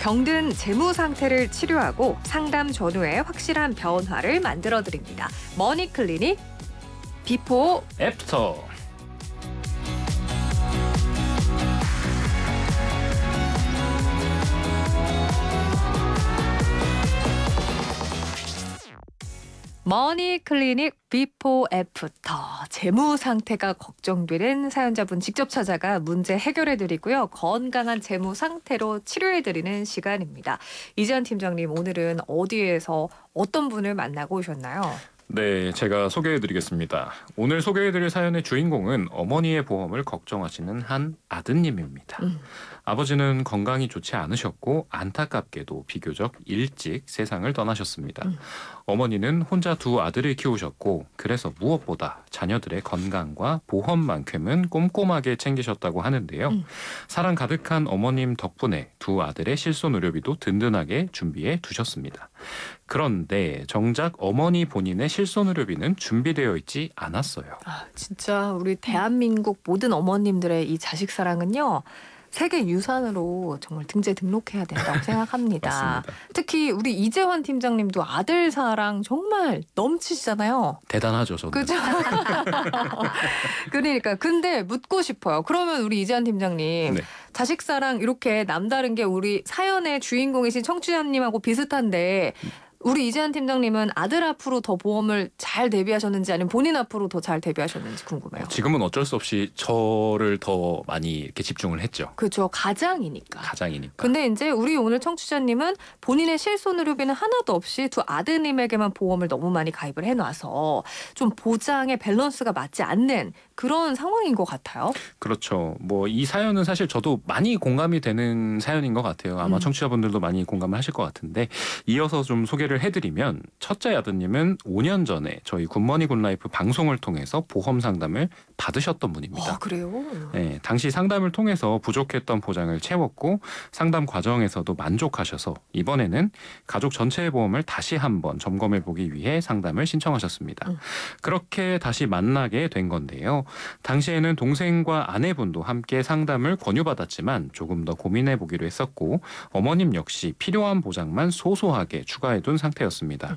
병든 재무 상태를 치료하고 상담 전후에 확실한 변화를 만들어드립니다. 머니클리닉 비포 애프터. 머니클리닉 비포 애프터. 재무 상태가 걱정되는 사연자분 직접 찾아가 문제 해결해드리고요. 건강한 재무 상태로 치료해드리는 시간입니다. 이재한 팀장님, 오늘은 어디에서 어떤 분을 만나고 오셨나요? 네, 제가 소개해드리겠습니다. 오늘 소개해드릴 사연의 주인공은 어머니의 보험을 걱정하시는 한 아드님입니다. 아버지는 건강이 좋지 않으셨고 안타깝게도 비교적 일찍 세상을 떠나셨습니다. 어머니는 혼자 두 아들을 키우셨고 그래서 무엇보다 자녀들의 건강과 보험만큼은 꼼꼼하게 챙기셨다고 하는데요. 사랑 가득한 어머님 덕분에 두 아들의 실손 의료비도 든든하게 준비해 두셨습니다. 그런데 정작 어머니 본인의 실손 의료비는 준비되어 있지 않았어요. 진짜 우리 대한민국 모든 어머님들의 이 자식 사랑은요. 세계 유산으로 정말 등재 등록해야 된다고 생각합니다. 맞습니다. 특히 우리 이재환 팀장님도 아들 사랑 정말 넘치시잖아요. 대단하죠, 저는. 그죠? 그러니까 근데 묻고 싶어요. 그러면 우리 이재환 팀장님, 네. 자식 사랑 이렇게 남다른 게 우리 사연의 주인공이신 청취자님하고 비슷한데 우리 이재한 팀장님은 아들 앞으로 더 보험을 잘 대비하셨는지 아니면 본인 앞으로 더 잘 대비하셨는지 궁금해요. 지금은 어쩔 수 없이 저를 더 많이 이렇게 집중을 했죠. 그렇죠. 가장이니까. 가장이니까. 근데 이제 우리 오늘 청취자님은 본인의 실손 의료비는 하나도 없이 두 아드님에게만 보험을 너무 많이 가입을 해놔서 좀 보장의 밸런스가 맞지 않는 그런 상황인 것 같아요. 그렇죠. 뭐 이 사연은 사실 저도 많이 공감이 되는 사연인 것 같아요. 아마 청취자분들도 많이 공감을 하실 것 같은데 이어서 좀 소개를 해드리면 첫째 아드님은 5년 전에 저희 굿머니 굿라이프 방송을 통해서 보험 상담을 받으셨던 분입니다. 그래요? 네, 당시 상담을 통해서 부족했던 보장을 채웠고 상담 과정에서도 만족하셔서 이번에는 가족 전체의 보험을 다시 한번 점검해 보기 위해 상담을 신청하셨습니다. 그렇게 다시 만나게 된 건데요. 당시에는 동생과 아내분도 함께 상담을 권유받았지만 조금 더 고민해 보기로 했었고 어머님 역시 필요한 보장만 소소하게 추가해둔 상태였습니다.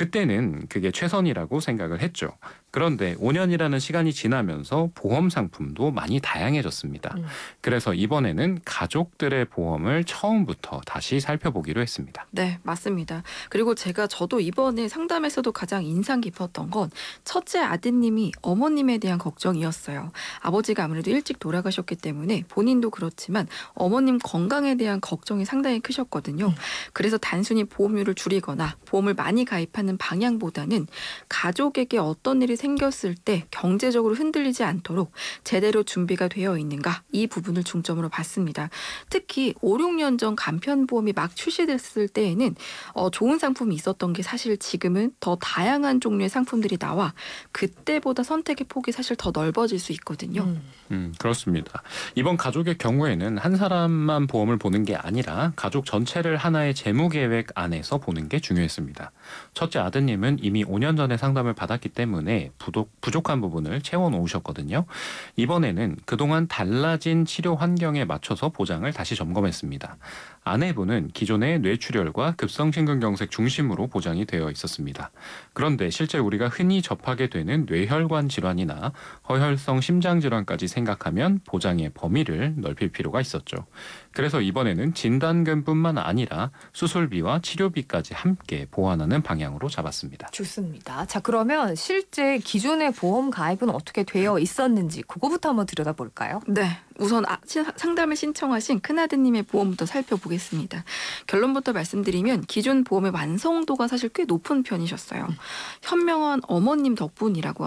그때는 그게 최선이라고 생각을 했죠. 그런데 5년이라는 시간이 지나면서 보험 상품도 많이 다양해졌습니다. 그래서 이번에는 가족들의 보험을 처음부터 다시 살펴보기로 했습니다. 네, 맞습니다. 그리고 저도 이번에 상담에서도 가장 인상 깊었던 건 첫째 아드님이 어머님에 대한 걱정이었어요. 아버지가 아무래도 일찍 돌아가셨기 때문에 본인도 그렇지만 어머님 건강에 대한 걱정이 상당히 크셨거든요. 그래서 단순히 보험료를 줄이거나 보험을 많이 가입하는 방향보다는 가족에게 어떤 일이 생겼을 때 경제적으로 흔들리지 않도록 제대로 준비가 되어 있는가 이 부분을 중점으로 봤습니다. 특히 5, 6년 전 간편보험이 막 출시됐을 때에는 좋은 상품이 있었던 게 사실 지금은 더 다양한 종류의 상품들이 나와 그때보다 선택의 폭이 사실 더 넓어질 수 있거든요. 그렇습니다. 이번 가족의 경우에는 한 사람만 보험을 보는 게 아니라 가족 전체를 하나의 재무 계획 안에서 보는 게 중요했습니다. 첫째 아드님은 이미 5년 전에 상담을 받았기 때문에 부족한 부분을 채워놓으셨거든요. 이번에는 그동안 달라진 치료 환경에 맞춰서 보장을 다시 점검했습니다. 아내분은 기존의 뇌출혈과 급성심근경색 중심으로 보장이 되어 있었습니다. 그런데 실제 우리가 흔히 접하게 되는 뇌혈관 질환이나 허혈성 심장질환까지 생각하면 보장의 범위를 넓힐 필요가 있었죠. 그래서 이번에는 진단금뿐만 아니라 수술비와 치료비까지 함께 보완하는 방향으로 잡았습니다. 좋습니다. 자, 그러면 실제 기존의 보험 가입은 어떻게 되어 있었는지 그거부터 한번 들여다볼까요? 네, 우선 상담을 신청하신 큰아드님의 보험부터 살펴보겠습니다. 결론부터 말씀드리면 기존 보험의 완성도가 사실 꽤 높은 편이셨어요. 현명한 어머님 덕분이라고